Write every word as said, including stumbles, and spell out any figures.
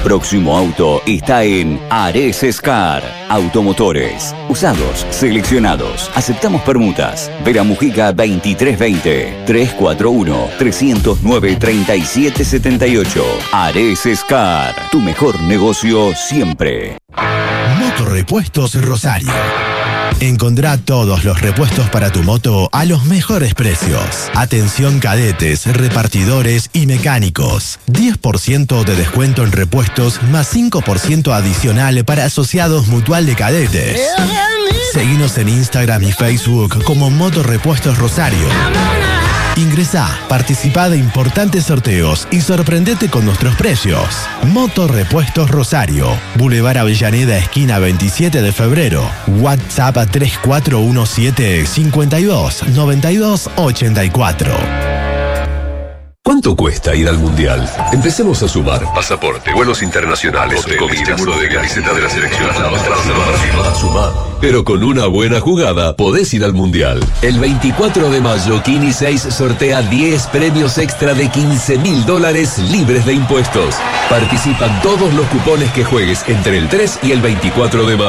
próximo auto está en Ares Car. Automotores, usados, seleccionados. Aceptamos permutas. Vera Mujica veintitrés veinte, trescientos cuarenta y uno, trescientos nueve, treinta y siete setenta y ocho. Ares Car, tu mejor negocio siempre. Motorrepuestos Rosario. Encontrá todos los repuestos para tu moto a los mejores precios. Atención cadetes, repartidores y mecánicos. diez por ciento de descuento en repuestos más cinco por ciento adicional para asociados Mutual de Cadetes. Seguinos en Instagram y Facebook como Motorrepuestos Rosario. Ingresá, participá de importantes sorteos y sorprendete con nuestros precios. Motorrepuestos Rosario, Boulevard Avellaneda, esquina veintisiete de febrero. WhatsApp a tres cuatro uno siete, cinco dos, nueve dos ocho cuatro. ¿Cuánto cuesta ir al Mundial? Empecemos a sumar. Pasaporte, vuelos internacionales, hoteles, comida, seguro de camiseta de la selección. A sumar. Pero con una buena jugada podés ir al Mundial. El veinticuatro de mayo, Kini seis sortea diez premios extra de quince mil dólares libres de impuestos. Participan todos los cupones que juegues entre el tres y el veinticuatro de mayo.